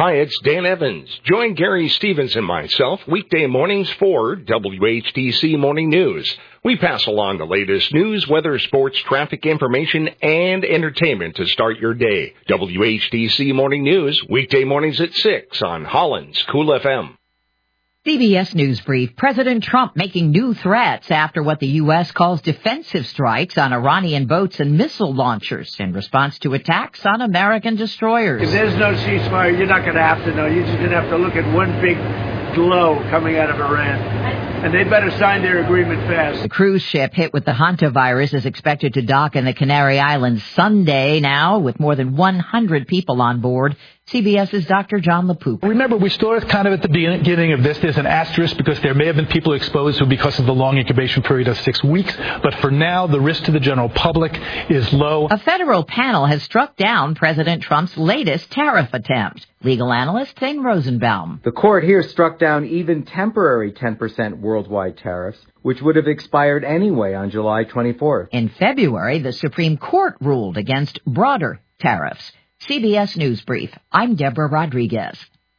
Hi, it's Dan Evans. Join Gary Stevens and myself weekday mornings for WHTC Morning News. We pass along the latest news, weather, sports, traffic information, and entertainment to start your day. WHTC Morning News, weekday mornings at 6 on Holland's Cool FM. CBS News Brief. President Trump making new threats after what the U.S. calls defensive strikes on Iranian boats and missile launchers in response to attacks on American destroyers. If there's no ceasefire, you're not going to have to know. You're just going to have to look at one big glow coming out of Iran. And they better sign their agreement fast. The cruise ship hit with the hantavirus is expected to dock in the Canary Islands Sunday now with more than 100 people on board. CBS's Dr. John LaPoop. Remember, we still are kind of at the beginning of this. There's an asterisk because there may have been people exposed who, because of the long incubation period of 6 weeks. But for now, the risk to the general public is low. A federal panel has struck down President Trump's latest tariff attempt. Legal analyst Thane Rosenbaum. The court here struck down even temporary 10% worldwide tariffs, which would have expired anyway on July 24th. In February, the Supreme Court ruled against broader tariffs. CBS News Brief. I'm Deborah Rodriguez.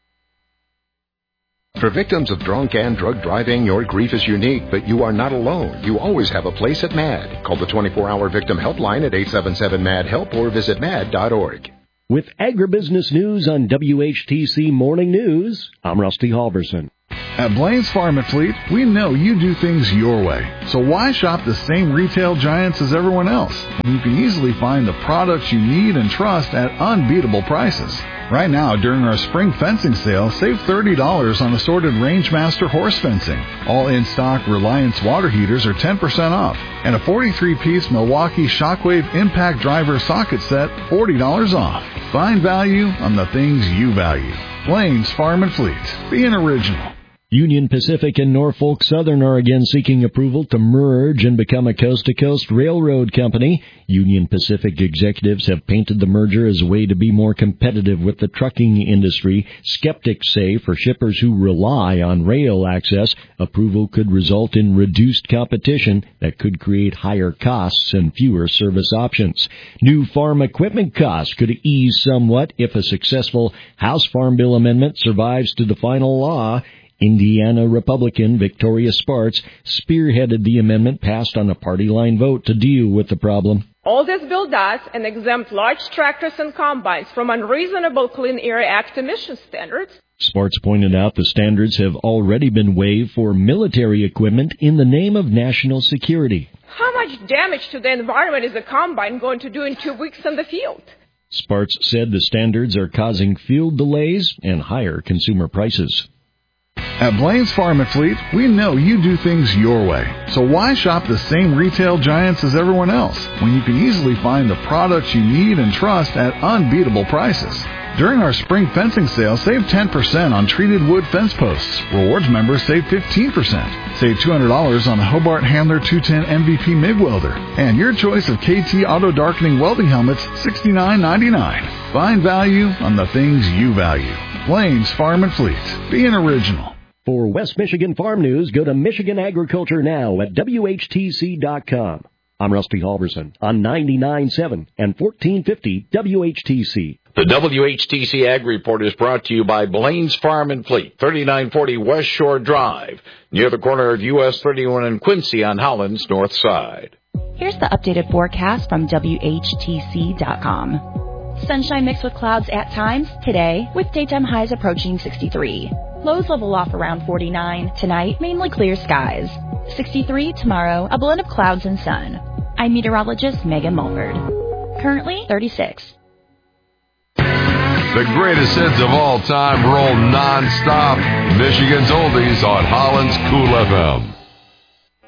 For victims of drunk and drug driving, your grief is unique, but you are not alone. You always have a place at MAD. Call the 24-hour victim helpline at 877-MAD-HELP or visit mad.org. With agribusiness news on WHTC Morning News, I'm Rusty Halverson. At Blaine's Farm and Fleet, we know you do things your way. So why shop the same retail giants as everyone else when you can easily find the products you need and trust at unbeatable prices? Right now, during our spring fencing sale, save $30 on assorted Rangemaster horse fencing. All in-stock Reliance water heaters are 10% off. And a 43-piece Milwaukee Shockwave Impact Driver socket set, $40 off. Find value on the things you value. Blaine's Farm and Fleet. Be an original. Union Pacific and Norfolk Southern are again seeking approval to merge and become a coast-to-coast railroad company. Union Pacific executives have painted the merger as a way to be more competitive with the trucking industry. Skeptics say for shippers who rely on rail access, approval could result in reduced competition that could create higher costs and fewer service options. New farm equipment costs could ease somewhat if a successful House Farm Bill amendment survives to the final law. Indiana Republican Victoria Spartz spearheaded the amendment passed on a party-line vote to deal with the problem. All this bill does is exempt large tractors and combines from unreasonable Clean Air Act emission standards. Spartz pointed out the standards have already been waived for military equipment in the name of national security. How much damage to the environment is a combine going to do in 2 weeks in the field? Spartz said the standards are causing field delays and higher consumer prices. At Blaine's Farm and Fleet, we know you do things your way. So why shop the same retail giants as everyone else when you can easily find the products you need and trust at unbeatable prices? During our spring fencing sale, save 10% on treated wood fence posts. Rewards members save 15%. Save $200 on the Hobart Handler 210 MVP MIG welder. And your choice of KT auto darkening welding helmets, $69.99. Find value on the things you value. Blaine's Farm and Fleet. Be an original. For West Michigan Farm News, go to Michigan Agriculture Now at WHTC.com. I'm Rusty Halverson on 99.7 and 1450 WHTC. The WHTC Ag Report is brought to you by Blaine's Farm and Fleet, 3940 West Shore Drive, near the corner of US 31 and Quincy on Holland's north side. Here's the updated forecast from WHTC.com. Sunshine mixed with clouds at times today, with daytime highs approaching 63. Lows level off around 49. Tonight, mainly clear skies. 63 tomorrow, a blend of clouds and sun. I'm meteorologist Megan Mulford. Currently 36. The greatest hits of all time roll non-stop. Michigan's Oldies on Holland's Cool FM.